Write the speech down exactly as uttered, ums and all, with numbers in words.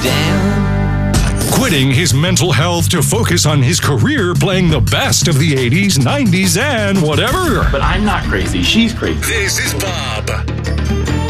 down. Quitting his mental health to focus on his career playing the best of the eighties, nineties, and whatever. But I'm not crazy. She's crazy. This is Bob.